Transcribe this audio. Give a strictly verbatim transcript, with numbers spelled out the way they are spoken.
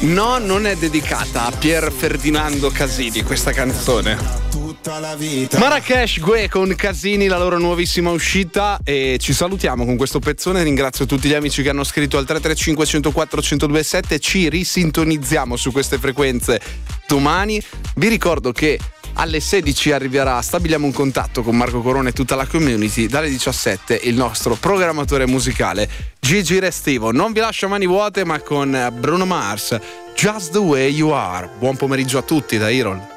No, non è dedicata a Pier Ferdinando Casini questa canzone. Marrakesh Gue con Casini, la loro nuovissima uscita, e ci salutiamo con questo pezzone. Ringrazio tutti gli amici che hanno scritto al tre tre cinque uno zero quattro uno zero due sette. Ci risintonizziamo su queste frequenze domani. Vi ricordo che alle sedici arriverà Stabiliamo un contatto con Marco Corona e tutta la community. Dalle diciassette il nostro programmatore musicale Gigi Restivo. Non vi lascio a mani vuote, ma con Bruno Mars, Just the Way You Are. Buon pomeriggio a tutti da Iron.